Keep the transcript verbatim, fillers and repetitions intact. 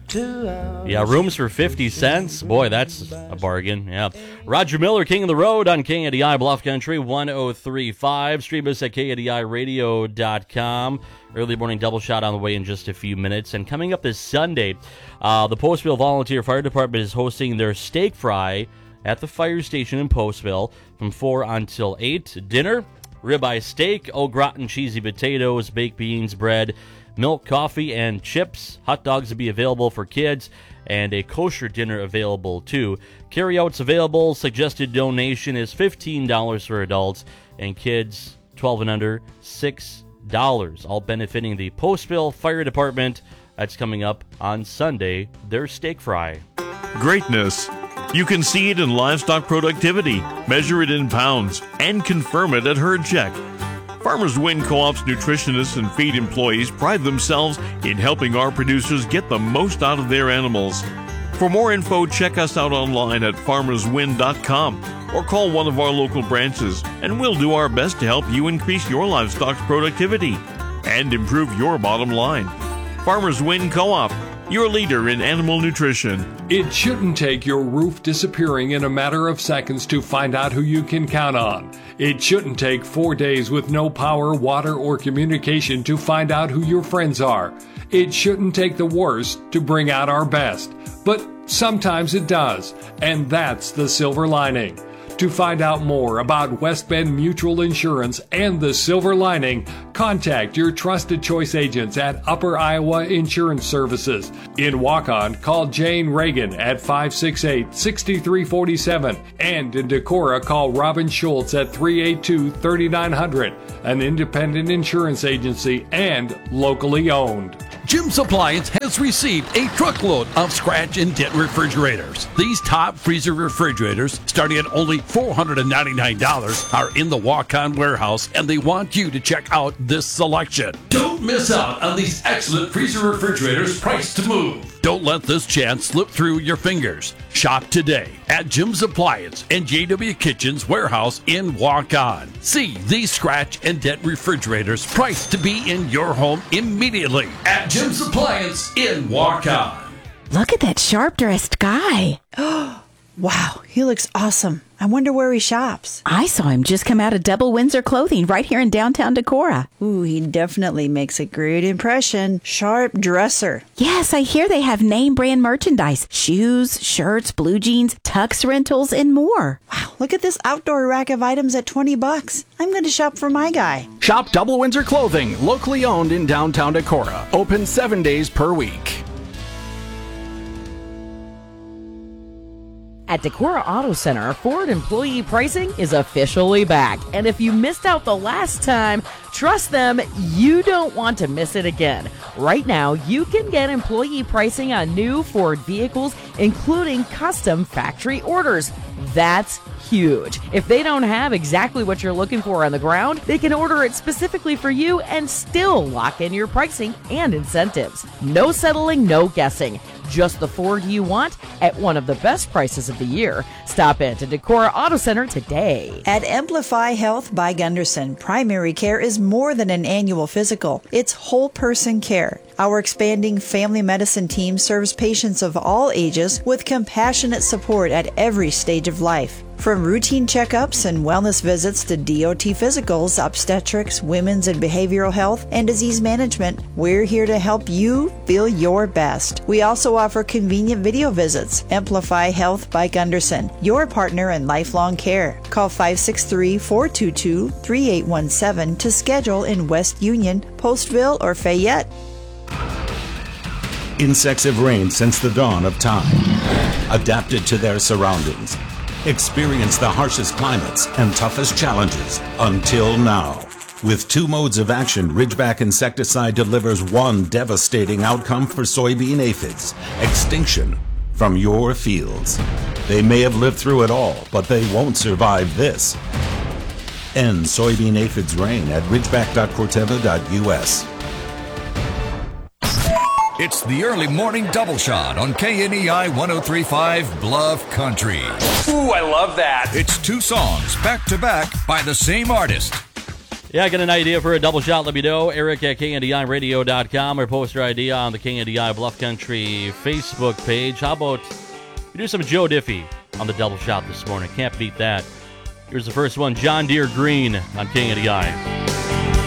Yeah, rooms for fifty cents. Boy, that's a bargain. Yeah. Roger Miller, King of the Road on K A D I Bluff Country one oh three point five. Stream us at K A D I radio dot com. Early morning double shot on the way in just a few minutes. And coming up this Sunday, uh, the Postville Volunteer Fire Department is hosting their steak fry at the fire station in Postville from four until eight. Dinner, ribeye steak, au gratin cheesy potatoes, baked beans, bread, milk, coffee, and chips. Hot dogs will be available for kids, and a kosher dinner available too. Carryouts available. Suggested donation is fifteen dollars for adults, and kids twelve and under, six dollars. All benefiting the Postville Fire Department. That's coming up on Sunday, their steak fry. Greatness. You can see it in livestock productivity, measure it in pounds, and confirm it at Herd Check. Farmers Win Co-op's nutritionists and feed employees pride themselves in helping our producers get the most out of their animals. For more info, check us out online at farmers win dot com or call one of our local branches, and we'll do our best to help you increase your livestock's productivity and improve your bottom line. Farmers Win Co-op, your leader in animal nutrition. It shouldn't take your roof disappearing in a matter of seconds to find out who you can count on. It shouldn't take four days with no power, water, or communication to find out who your friends are. It shouldn't take the worst to bring out our best. But sometimes it does, and that's the silver lining. To find out more about West Bend Mutual Insurance and the silver lining, contact your trusted choice agents at Upper Iowa Insurance Services. In Waukon, call Jane Reagan at five six eight, six three four seven. And in Decorah, call Robin Schultz at three eight two, three nine zero zero. An independent insurance agency and locally owned. Jim's Appliance has received a truckload of scratch and dent refrigerators. These top freezer refrigerators, starting at only four hundred ninety-nine dollars, are in the walk-on warehouse, and they want you to check out this selection. Don't miss out on these excellent freezer refrigerators priced to move. Don't let this chance slip through your fingers. Shop today at Jim's Appliance and J W Kitchen's warehouse in Waukon. See these scratch and dent refrigerators priced to be in your home immediately at Jim's Appliance in Waukon. Look at that sharp-dressed guy. Wow, he looks awesome. I wonder where he shops. I saw him just come out of Double Windsor Clothing right here in downtown Decorah. Ooh, he definitely makes a great impression. Sharp dresser. Yes, I hear they have name brand merchandise. Shoes, shirts, blue jeans, tux rentals, and more. Wow, look at this outdoor rack of items at twenty bucks. I'm going to shop for my guy. Shop Double Windsor Clothing, locally owned in downtown Decorah. Open seven days per week. At Decorah Auto Center, Ford employee pricing is officially back. And if you missed out the last time, trust them, you don't want to miss it again. Right now, you can get employee pricing on new Ford vehicles, including custom factory orders. That's huge. If they don't have exactly what you're looking for on the ground, they can order it specifically for you and still lock in your pricing and incentives. No settling, no guessing. Just the Ford you want at one of the best prices of the year. Stop in to Decorah Auto Center today. At Amplify Health by Gunderson, primary care is more than an annual physical. It's whole person care. Our expanding family medicine team serves patients of all ages with compassionate support at every stage of life. From routine checkups and wellness visits to D O T physicals, obstetrics, women's and behavioral health, and disease management, we're here to help you feel your best. We also offer convenient video visits. Amplify Health by Gunderson, your partner in lifelong care. Call five six three, four two two, three eight one seven to schedule in West Union, Postville, or Fayette. Insects have reigned since the dawn of time, adapted to their surroundings, experienced the harshest climates and toughest challenges until now. With two modes of action, Ridgeback insecticide delivers one devastating outcome for soybean aphids: extinction from your fields. They may have lived through it all, but they won't survive this. End soybean aphids reign at ridgeback dot corteva dot U S. It's the early morning double shot on K N E I one oh three point five Bluff Country. Ooh, I love that. It's two songs back to back by the same artist. Yeah, get an idea for a double shot, let me know. Eric at K N D I radio dot com or post your idea on the K N D I Bluff Country Facebook page. How about you do some Joe Diffie on the double shot this morning? Can't beat that. Here's the first one, John Deere Green on K N D I.